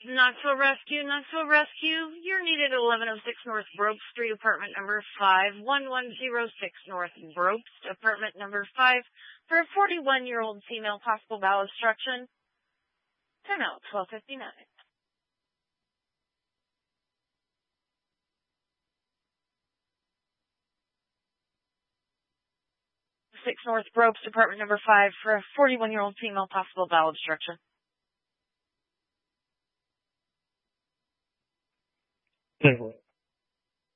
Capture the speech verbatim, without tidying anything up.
Knoxville Rescue, Knoxville Rescue. You're needed at eleven oh six North Broke Street, apartment number five, one one zero six North Broke, apartment number five, for a forty-one-year-old female, possible bowel obstruction. Time out, twelve fifty-nine. six North Broke, apartment number five, for a forty-one-year-old female, possible bowel obstruction. Anyway.